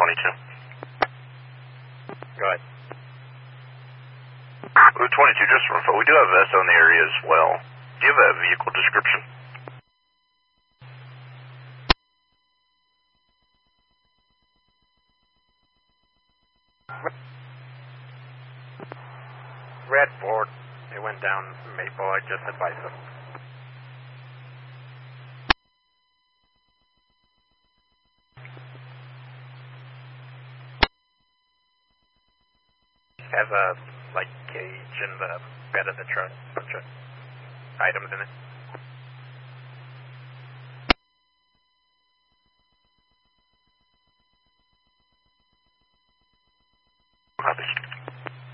22. Go ahead. Route 22, just for info, we do have a VESA in the area as well. Do you have a vehicle description? Red Ford. It went down Maple. I just advised them. Has a, like, cage in the bed of the truck. Bunch of items in it.